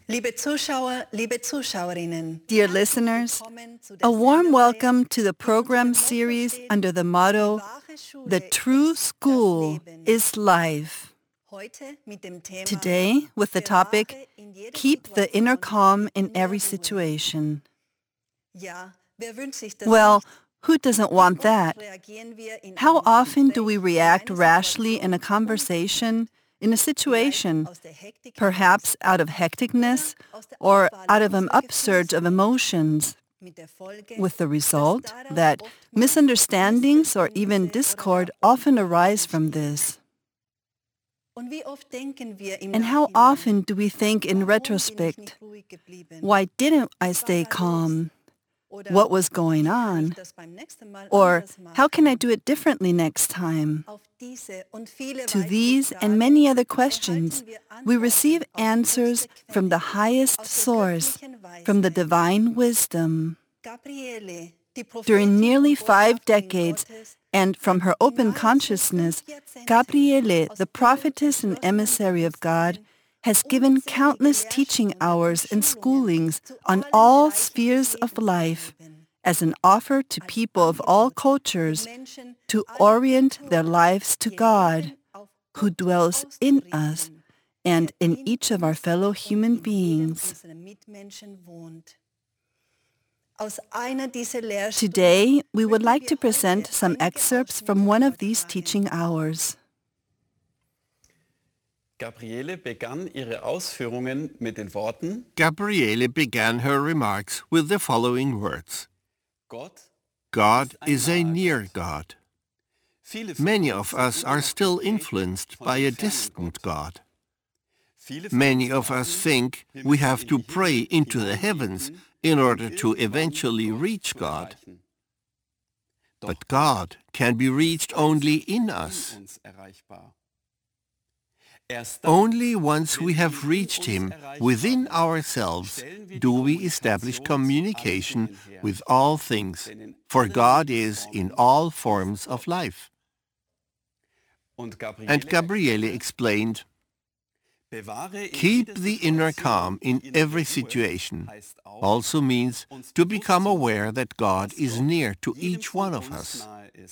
Liebe Zuschauer, liebe Zuschauerinnen, Dear listeners, a warm welcome to the program series under the motto, The True School is Life. Today, with the topic, Keep the Inner Calm in Every Situation. Well, who doesn't want that? How often do we react rashly in a conversation, in a situation, perhaps out of hecticness or out of an upsurge of emotions, with the result that misunderstandings or even discord often arise from this? And how often do we think in retrospect, why didn't I stay calm? What was going on? Or how can I do it differently next time? To these and many other questions, we receive answers from the highest source, from the divine wisdom. During nearly 5 decades, and from her open consciousness, Gabriele, the prophetess and emissary of God, has given countless teaching hours and schoolings on all spheres of life as an offer to people of all cultures to orient their lives to God, who dwells in us and in each of our fellow human beings. Today, we would like to present some excerpts from one of these teaching hours. Gabriele begann ihre Ausführungen mit den Worten: Gabriele began her remarks with the following words. Gott God is a near God. Many of us are still influenced by a distant God. Many of us think we have to pray into the heavens in order to eventually reach God. But God can be reached only in us. Only once we have reached Him within ourselves do we establish communication with all things, for God is in all forms of life. And Gabriele explained, keep the inner calm in every situation also means to become aware that God is near to each one of us.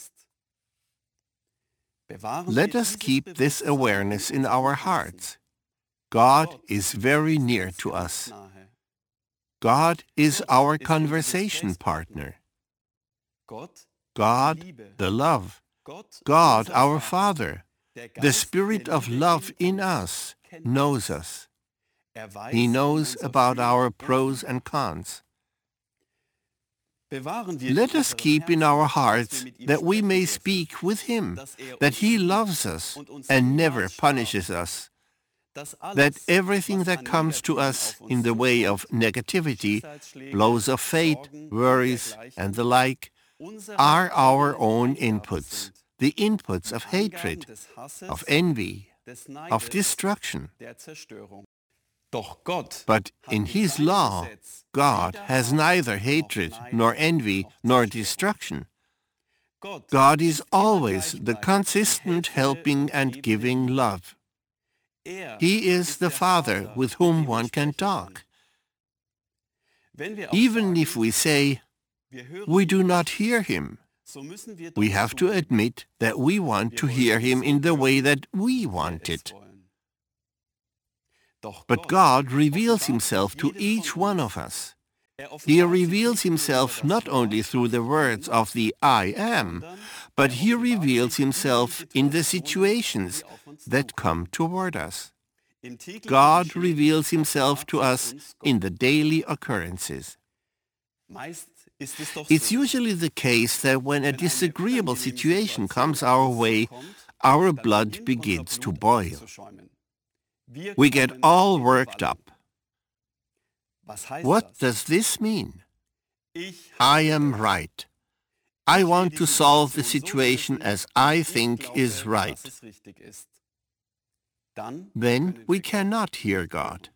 Let us keep this awareness in our hearts. God is very near to us. God is our conversation partner. God, the love. God, our Father. The Spirit of love in us knows us. He knows about our pros and cons. Let us keep in our hearts that we may speak with Him, that He loves us and never punishes us, that everything that comes to us in the way of negativity, blows of fate, worries, and the like, are our own inputs, the inputs of hatred, of envy, of destruction. But in His law, God has neither hatred, nor envy, nor destruction. God is always the consistent helping and giving love. He is the Father with whom one can talk. Even if we say, we do not hear Him, we have to admit that we want to hear Him in the way that we want it. But God reveals Himself to each one of us. He reveals Himself not only through the words of the I Am, but He reveals Himself in the situations that come toward us. God reveals Himself to us in the daily occurrences. It's usually the case that when a disagreeable situation comes our way, our blood begins to boil. We get all worked up. What does this mean? I am right. I want to solve the situation as I think is right. Then we cannot hear God.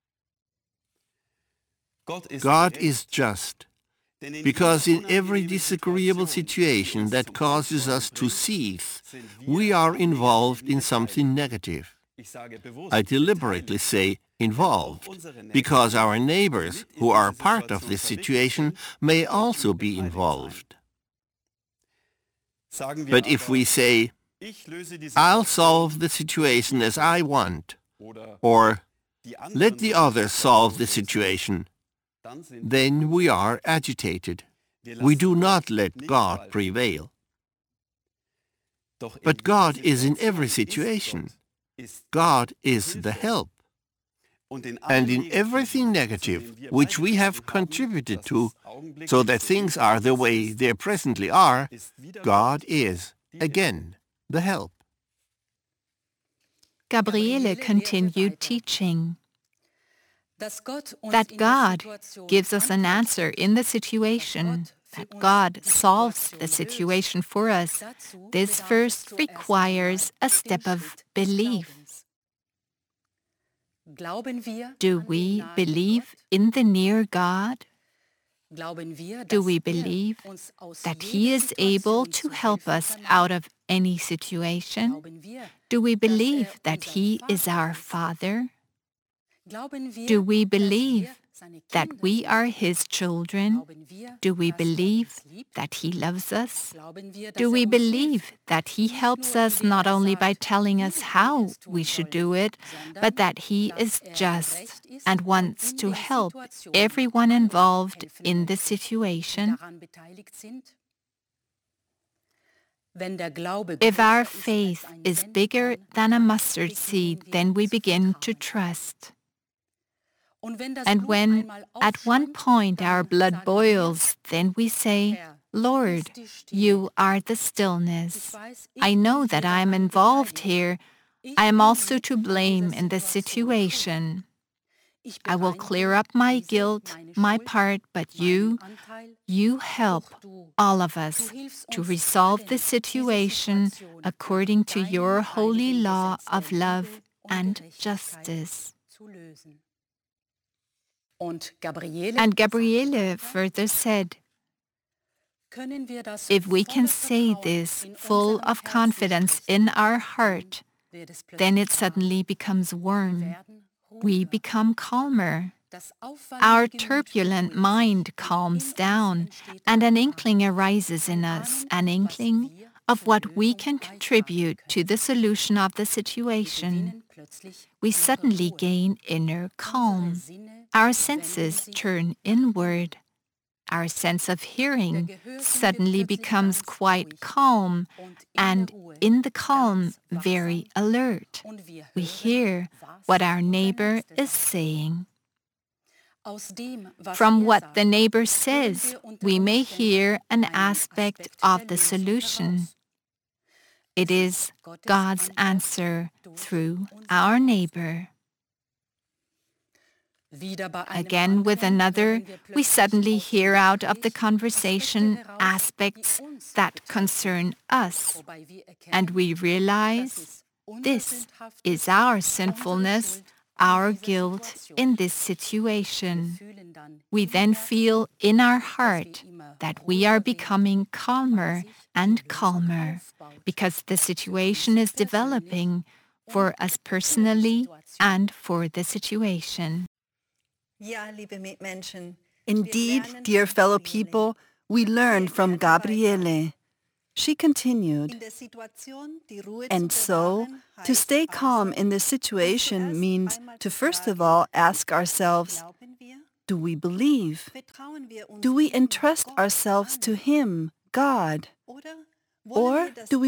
God is just, because in every disagreeable situation that causes us to seethe, we are involved in something negative. I deliberately say involved, because our neighbors who are part of this situation may also be involved. But if we say, I'll solve the situation as I want, or let the others solve the situation, then we are agitated. We do not let God prevail. But God is in every situation. God is the help. And in everything negative which we have contributed to, so that things are the way they presently are, God is, again, the help. Gabriele continued teaching that God gives us an answer in the situation, that God solves the situation for us. This first requires a step of belief. Do we believe in the near God? Do we believe that He is able to help us out of any situation? Do we believe that He is our Father? Do we believe that we are His children? Do we believe that He loves us? Do we believe that He helps us not only by telling us how we should do it, but that He is just and wants to help everyone involved in the situation? If our faith is bigger than a mustard seed, then we begin to trust. And when at one point our blood boils, then we say, Lord, you are the stillness. I know that I am involved here. I am also to blame in this situation. I will clear up my guilt, my part, but you help all of us to resolve the situation according to your holy law of love and justice. And Gabriele further said, if we can say this full of confidence in our heart, then it suddenly becomes warm. We become calmer. Our turbulent mind calms down, and an inkling arises in us, an inkling of what we can contribute to the solution of the situation. We suddenly gain inner calm. Our senses turn inward. Our sense of hearing suddenly becomes quite calm, and in the calm, very alert. We hear what our neighbor is saying. From what the neighbor says, we may hear an aspect of the solution. It is God's answer through our neighbor. Again, with another, we suddenly hear out of the conversation aspects that concern us, and we realize this is our sinfulness, our guilt in this situation. We then feel in our heart that we are becoming calmer and calmer because the situation is developing for us personally and for the situation. Indeed, dear fellow people, we learned from Gabriele. She continued, and so, to stay calm in this situation means to first of all ask ourselves, do we believe? Do we entrust ourselves to Him, God? Or do we